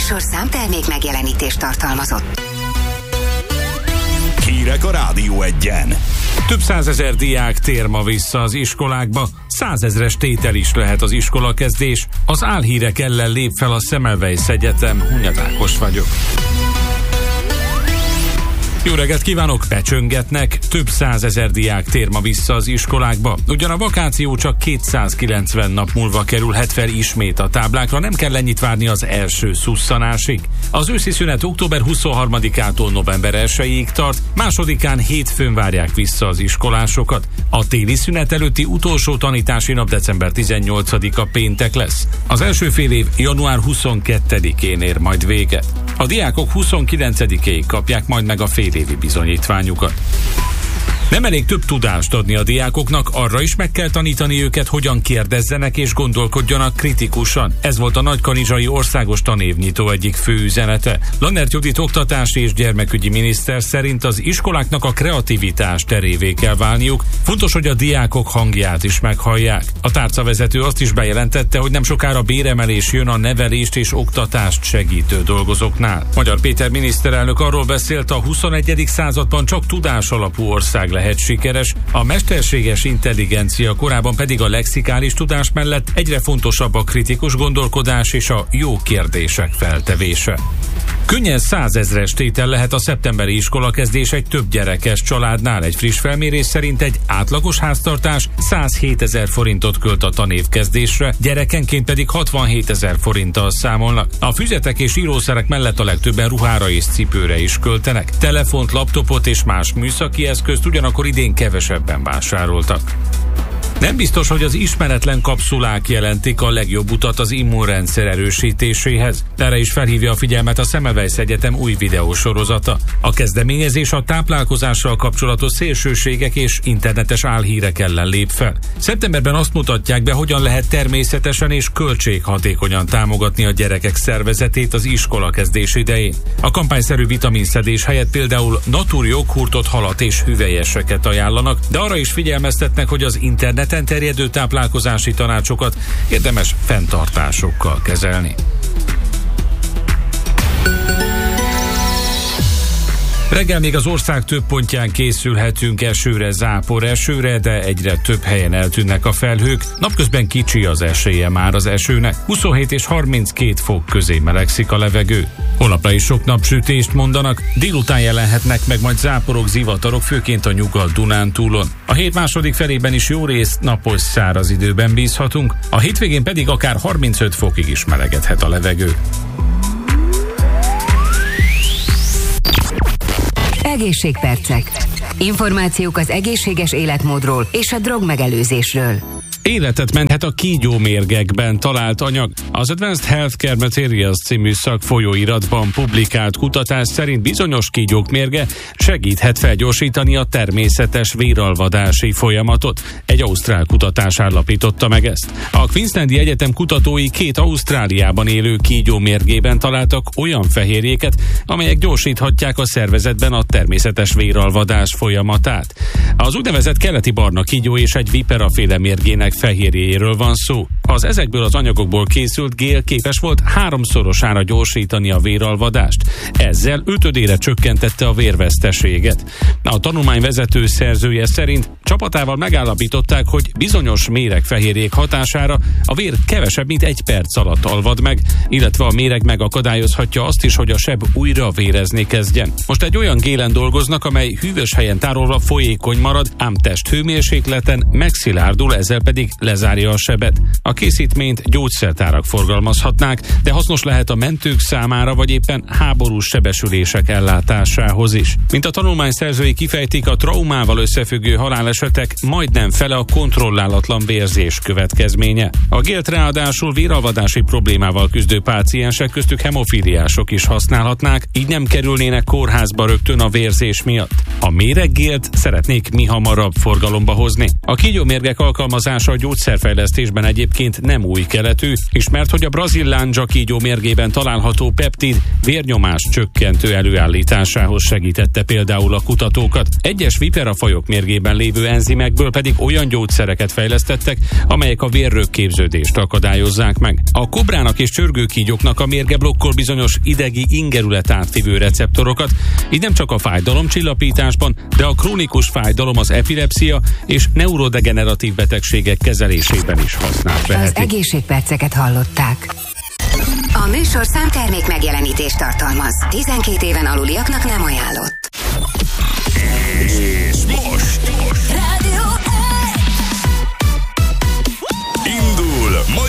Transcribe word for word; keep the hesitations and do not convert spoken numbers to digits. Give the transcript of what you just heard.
műsor számtermék megjelenítést tartalmazott. Hírek a Rádió Egyen. Több százezer diák tér ma vissza az iskolákba, százezres tétel is lehet az iskolakezdés. Az álhírek ellen lép fel a Semmelweis Egyetem. Hunyad Ákos vagyok. Jó reggelt kívánok! Becsöngetnek, több százezer diák tér ma vissza az iskolákba. Ugyan a vakáció csak kétszázkilencven nap múlva kerülhet fel ismét a táblákra, nem kell ennyit várni az első szusszanásig. Az őszi szünet október huszonharmadikától november elsejéig tart, másodikán hétfőn várják vissza az iskolásokat. A téli szünet előtti utolsó tanítási nap december tizennyolcadika péntek lesz. Az első fél év január huszonkettedikén ér majd véget. A diákok huszonkilencedikéig kapják majd meg a félévi bizonyítványukat. Nem elég több tudást adni a diákoknak, arra is meg kell tanítani őket, hogyan kérdezzenek és gondolkodjanak kritikusan. Ez volt a Nagykanizsai Országos Tanévnyitó egyik fő üzenete. Lannert Judit oktatási és gyermekügyi miniszter szerint az iskoláknak a kreativitás terévé kell válniuk. Fontos, hogy a diákok hangját is meghallják. A tárcavezető azt is bejelentette, hogy nem sokára béremelés jön a nevelést és oktatást segítő dolgozóknál. Magyar Péter miniszterelnök arról beszélt, a huszonegyedik században csak tudás alapú ország lehet sikeres, a mesterséges intelligencia korában pedig a lexikális tudás mellett egyre fontosabb a kritikus gondolkodás és a jó kérdések feltevése. Könnyen százezres tétel lehet a szeptemberi iskolakezdés egy több gyerekes családnál. Egy friss felmérés szerint egy átlagos háztartás százhétezer forintot költ a tanévkezdésre, gyerekenként pedig hatvanhétezer forinttal számolnak. A füzetek és írószerek mellett a legtöbben ruhára és cipőre is költenek. Telefont, laptopot és más műszaki eszközt ugyanakkor idén kevesebben vásároltak. Nem biztos, hogy az ismeretlen kapszulák jelentik a legjobb utat az immunrendszer erősítéséhez. Erre is felhívja a figyelmet a Semmelweis Egyetem új videósorozata. A kezdeményezés a táplálkozással kapcsolatos szélsőségek és internetes álhírek ellen lép fel. Szeptemberben azt mutatják be, hogyan lehet természetesen és költséghatékonyan támogatni a gyerekek szervezetét az iskolakezdés idején. A kampányszerű vitaminszedés helyett például naturjoghurtot, halat és hüvelyeseket ajánlanak, de arra is figyelmeztetnek, hogy az internet terjedő táplálkozási tanácsokat érdemes fenntartásokkal kezelni. Reggel még az ország több pontján készülhetünk esőre, zápor esőre, de egyre több helyen eltűnnek a felhők. Napközben kicsi az esélye már az esőnek. huszonhét és harminckét fok közé melegszik a levegő. Holnapra is sok napsütést mondanak, délután jelenhetnek meg majd záporok, zivatarok, főként a Nyugat-Dunántúlon. A hét második felében is jó rész napos száraz időben bízhatunk, a hétvégén pedig akár harmincöt fokig is melegedhet a levegő. Egészségpercek. Információk az egészséges életmódról és a drogmegelőzésről. Életet menthet a kígyómérgekben talált anyag. Az Advanced Healthcare Materials című szakfolyóiratban publikált kutatás szerint bizonyos kígyók mérge segíthet felgyorsítani a természetes véralvadási folyamatot. Egy ausztrál kutatás állapította meg ezt. A Queenslandi Egyetem kutatói két Ausztráliában élő kígyó mérgében találtak olyan fehérjéket, amelyek gyorsíthatják a szervezetben a természetes véralvadás folyamatát. Az úgynevezett keleti barna kígyó és egy viperaféle mérgének fehérjéről van szó. Az ezekből az anyagokból készült gél képes volt háromszorosára gyorsítani a véralvadást. Ezzel ötödére csökkentette a vérveszteséget. A tanulmány vezető szerzője szerint csapatával megállapították, hogy bizonyos méregfehérjék hatására a vér kevesebb, mint egy perc alatt alvad meg, illetve a méreg megakadályozhatja azt is, hogy a seb újra vérezni kezdjen. Most egy olyan gélen dolgoznak, amely hűvös helyen tárolva folyékony marad, ám testhőmérsékleten megszilárdul, ezzel pedig lezárja a sebet. A készítményt gyógyszertárak forgalmazhatnák, de hasznos lehet a mentők számára, vagy éppen háborús sebesülések ellátásához is. Mint a tanulmány szerzői kifejtik, a traumával összefüggő halálesetek majdnem fele a kontrollálatlan vérzés következménye. A gélt ráadásul véralvadási problémával küzdő páciensek, köztük hemofíliások is használhatnák, így nem kerülnének kórházba rögtön a vérzés miatt. A méreggélt szeretnék mi hamarabb forgalomba hozni. A kígyómérgek alkalmazása a gyógyszerfejlesztésben egyébként nem új keletű, ismert, hogy a brazil lándzsakígyó mérgében található peptid vérnyomás csökkentő előállításához segítette például a kutatókat. Egyes viperafajok mérgében lévő enzimekből pedig olyan gyógyszereket fejlesztettek, amelyek a vérrögképződést akadályozzák meg. A kobrának és csörgőkígyóknak a mérge blokkol bizonyos idegi ingerület átvivő receptorokat, így nem csak a fájdalomcsillapításban, de a krónikus fájdalom, az epilepszia és neurodegeneratív betegségek kezelésében is használt veheti. Az egészségperceket hallották. A műsor számtermék megjelenítést tartalmaz. tizenkét éven aluliaknak nem ajánlott.